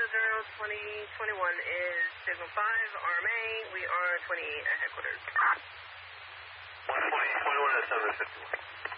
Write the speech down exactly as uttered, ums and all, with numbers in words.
zero, twenty twenty-one is Signal five, R M A. We are twenty-eight at headquarters. one twenty, twenty-one at seven fifty-one.